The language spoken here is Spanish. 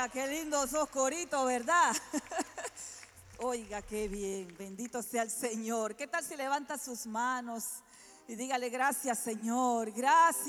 Oiga, qué lindo esos coritos, ¿verdad? Oiga, qué bien, bendito sea el Señor. ¿Qué tal si levanta sus manos y dígale gracias, Señor? Gracias.